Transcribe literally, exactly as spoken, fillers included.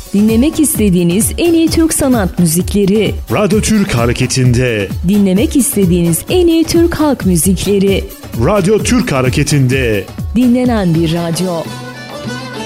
Dinlemek istediğiniz en iyi Türk sanat müzikleri. Radyo Türk Hareketi'nde. Dinlemek istediğiniz en iyi Türk halk müzikleri. Radyo Türk Hareketi'nde. Dinlenen bir radyo.